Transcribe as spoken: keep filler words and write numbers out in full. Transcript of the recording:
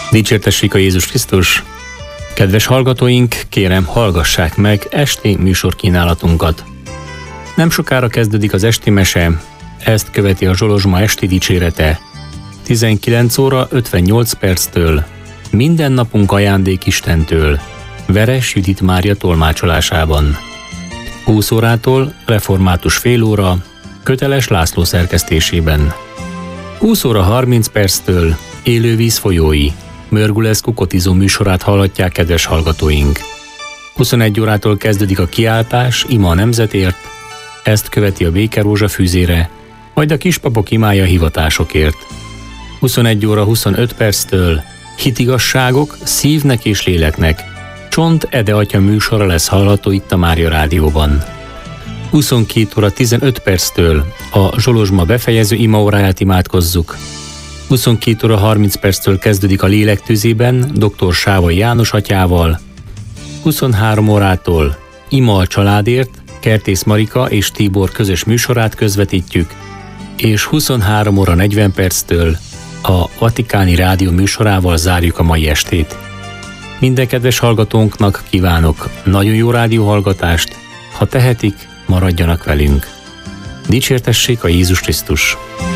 Dicsértessék a Jézus Krisztus! Kedves hallgatóink, kérem, hallgassák meg esti műsorkínálatunkat. Nem sokára kezdődik az esti mese, ezt követi a Zsolozsma esti dicsérete. tizenkilenc óra ötvennyolc perctől, minden napunk ajándék Istentől, Veres Judit Mária tolmácsolásában. húsz órától református fél óra, Köteles László szerkesztésében. húsz óra harminc perctől Élővíz folyói, Mörgulescu Kotizó műsorát hallhatják, kedves hallgatóink. huszonegy órától kezdődik a kiáltás, ima a nemzetért, ezt követi a békerózsa fűzére, majd a kispapok imája hivatásokért. huszonegy óra huszonöt perctől hitigasságok szívnek és léleknek, Csont Ede atya műsora lesz hallható itt a Mária Rádióban. huszonkét óra tizenöt perctől a Zsolozsma befejező imaóráját imádkozzuk. huszonkét óra harminc perctől kezdődik a Lélektűzében dr. Sávai János atyával. huszonhárom órától Ima a családért, Kertész Marika és Tibor közös műsorát közvetítjük, és huszonhárom óra negyven perctől a Vatikáni Rádió műsorával zárjuk a mai estét. Minden kedves hallgatónknak kívánok nagyon jó rádióhallgatást, ha tehetik, maradjanak velünk. Dicsértessék a Jézus Krisztus!